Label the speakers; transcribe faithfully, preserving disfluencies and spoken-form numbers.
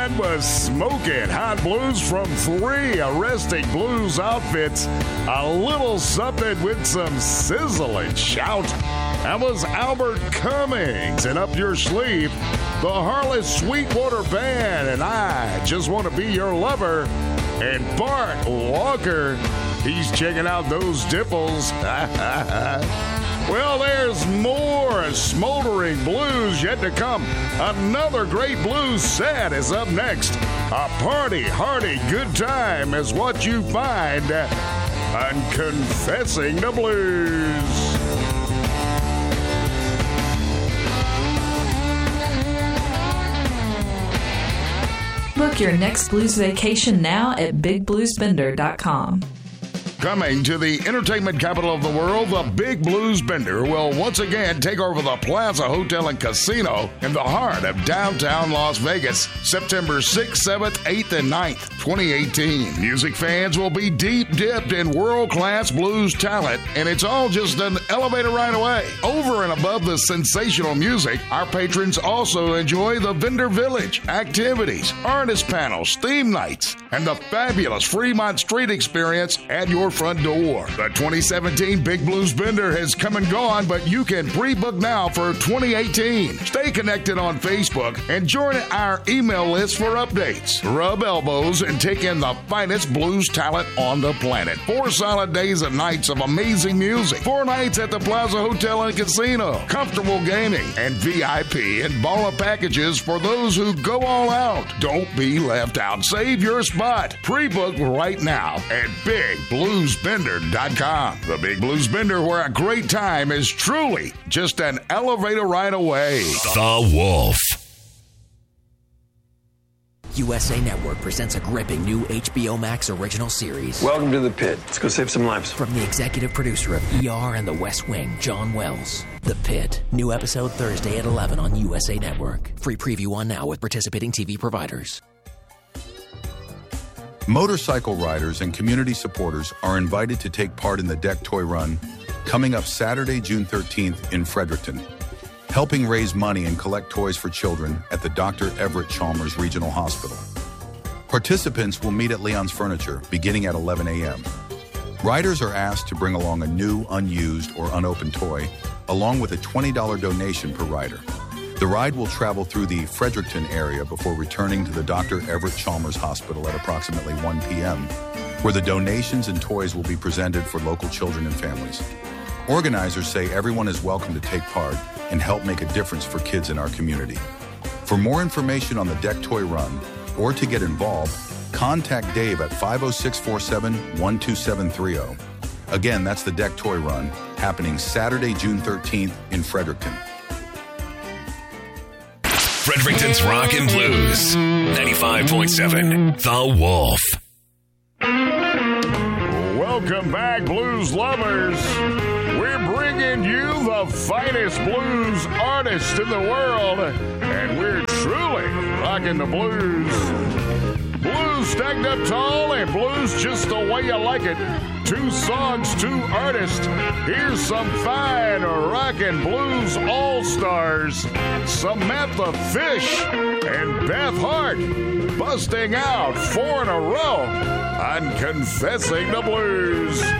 Speaker 1: That was Smokin' Hot Blues from three Arresting Blues outfits. A little something with some sizzle and shout. That was Albert Cummings and Up Your Sleeve, the Harless Sweetwater Band, and I Just Want to Be Your Lover. And Bart Walker, he's checking out those dimples. Well, there's more smoldering blues yet to come. Another great blues set is up next. A party, hearty, good time is what you find on Confessing the Blues.
Speaker 2: Book your next blues vacation now at big blues bender dot com.
Speaker 1: Coming to the entertainment capital of the world, the Big Blues Bender will once again take over the Plaza Hotel and Casino in the heart of downtown Las Vegas, September sixth, seventh, eighth, and ninth, twenty eighteen. Music fans will be deep dipped in world-class blues talent, and it's all just an elevator ride away. Over and above the sensational music, our patrons also enjoy the Vendor Village, activities, artist panels, theme nights, and the fabulous Fremont Street experience at your front door. The twenty seventeen Big Blues Bender has come and gone, but you can pre-book now for twenty eighteen. Stay connected on Facebook and join our email list for updates. Rub elbows and take in the finest blues talent on the planet. Four solid days and nights of amazing music. Four nights at the Plaza Hotel and Casino. Comfortable gaming and V I P and baller packages for those who go all out. Don't be left out. Save your spot. Pre-book right now at big blues bender dot com. The Big Blues Bender, where a great time is truly just an elevator ride away.
Speaker 3: The Wolf.
Speaker 4: U S A Network presents a gripping new H B O Max original series.
Speaker 5: Welcome to the pit. Let's go save some lives.
Speaker 4: From the executive producer of E R and The West Wing, John Wells. The Pit. New episode Thursday at eleven on U S A Network. Free preview on now with participating T V providers.
Speaker 6: Motorcycle riders and community supporters are invited to take part in the Deck Toy Run coming up Saturday, June thirteenth in Fredericton, helping raise money and collect toys for children at the Doctor Everett Chalmers Regional Hospital. Participants will meet at Leon's Furniture beginning at eleven a.m. Riders are asked to bring along a new, unused, or unopened toy, along with a twenty dollars donation per rider. The ride will travel through the Fredericton area before returning to the Doctor Everett Chalmers Hospital at approximately one p.m., where the donations and toys will be presented for local children and families. Organizers say everyone is welcome to take part and help make a difference for kids in our community. For more information on the Deck Toy Run or to get involved, contact Dave at five oh six, four seven, one two seven three oh. Again, that's the Deck Toy Run, happening Saturday, June thirteenth in Fredericton.
Speaker 3: Fredericton's Rock and Blues, ninety-five point seven, The Wolf.
Speaker 1: Welcome back, blues lovers. We're bringing you the finest blues artists in the world, and we're truly rocking the blues. Blues stacked up tall and blues just the way you like it. Two songs, two artists. Here's some fine rockin' blues all-stars. Samantha Fish and Beth Hart busting out four in a row on Confessing the Blues.